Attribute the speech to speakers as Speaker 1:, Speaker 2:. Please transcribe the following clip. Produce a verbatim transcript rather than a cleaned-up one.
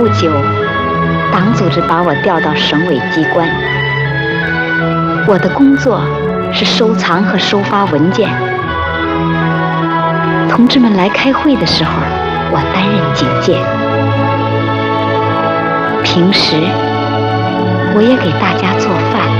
Speaker 1: 久，党组织把我调到省委机关，我的工作是收藏和收发文件。同志们来开会的时候，我担任警戒。平时我也给大家做饭。